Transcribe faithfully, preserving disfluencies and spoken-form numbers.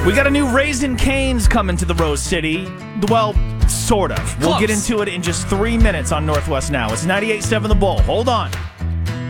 We got a new Raising Cane's coming to the Rose City. Well, sort of. We'll Close. get into it in just three minutes on Northwest Now. It's ninety-eight point seven The Bull. Hold on.